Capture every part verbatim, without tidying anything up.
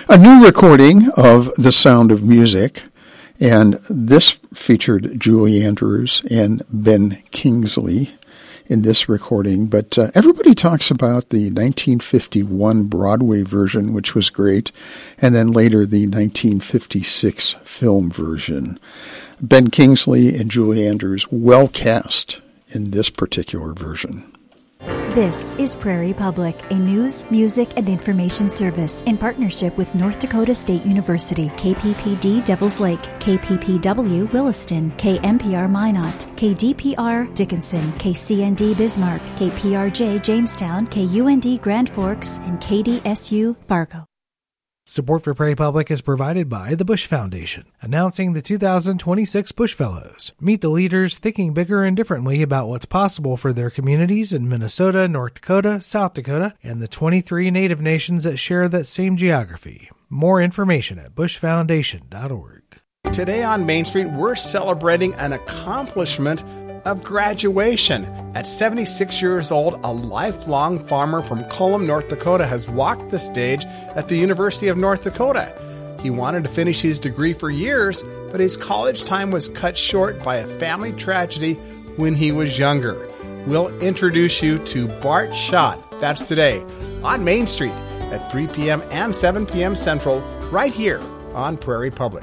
A new recording of The Sound of Music, and this featured Julie Andrews and Ben Kingsley in this recording, but uh, everybody talks about the nineteen fifty-one Broadway version, which was great, and then later the nineteen fifty-six film version. Ben Kingsley and Julie Andrews well cast in this particular version. This is Prairie Public, a news, music, and information service in partnership with North Dakota State University, K P P D Devils Lake, K P P W Williston, K M P R Minot, K D P R Dickinson, K C N D Bismarck, K P R J Jamestown, K U N D Grand Forks, and K D S U Fargo. Support for Prairie Public is provided by the Bush Foundation, announcing the two thousand twenty-six Bush Fellows. Meet the leaders thinking bigger and differently about what's possible for their communities in Minnesota, North Dakota, South Dakota, and the twenty-three Native nations that share that same geography. More information at bush foundation dot org. Today on Main Street, we're celebrating an accomplishment of graduation. At seventy-six years old, a lifelong farmer from Cullum, North Dakota, has walked the stage at the University of North Dakota. He wanted to finish his degree for years, but his college time was cut short by a family tragedy when he was younger. We'll introduce you to Bart Schott. That's today on Main Street at three p.m. and seven p.m. Central, right here on Prairie Public.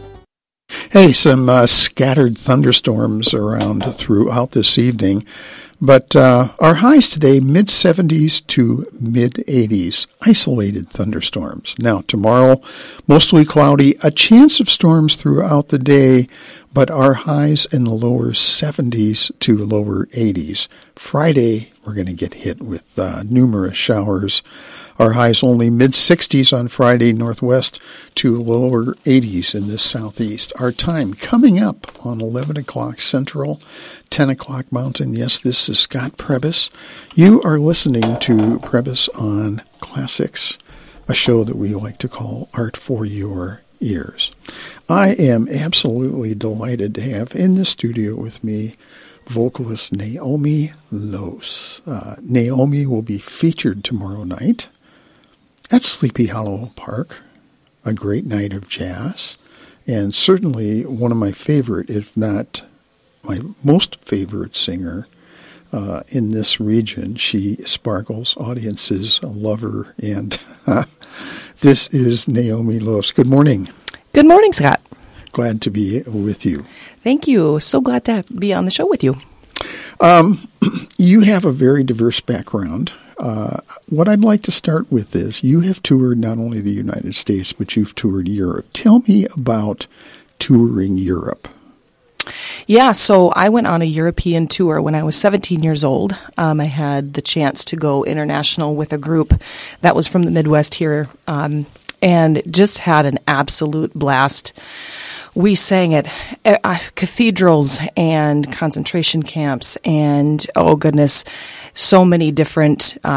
Hey, some uh, scattered thunderstorms around throughout this evening, but uh, our highs today, mid seventies to mid eighties, isolated thunderstorms. Now, tomorrow, mostly cloudy, a chance of storms throughout the day, but our highs in the lower seventies to lower eighties. Friday, we're going to get hit with uh, numerous showers. Our highs only mid-sixties on Friday, northwest to lower eighties in the southeast. Our time coming up on eleven o'clock Central, ten o'clock Mountain. Yes, this is Scott Prebys. You are listening to Prebys on Classics, a show that we like to call Art for Your Ears. I am absolutely delighted to have in the studio with me vocalist Naomi Los. Uh, Naomi will be featured tomorrow night at Sleepy Hollow Park, a great night of jazz, and certainly one of my favorite, if not my most favorite singer uh, in this region. She sparkles audiences, love her, and this is Naomi Los. Good morning. Good morning, Scott. Glad to be with you. Thank you. So glad to be on the show with you. Um, you have a very diverse background. Uh, what I'd like to start with is you have toured not only the United States, but you've toured Europe. Tell me about touring Europe. Yeah, so I went on a European tour when I was seventeen years old. Um, I had the chance to go international with a group that was from the Midwest here, um, and just had an absolute blast. We sang at uh, cathedrals and concentration camps and, oh goodness, so many different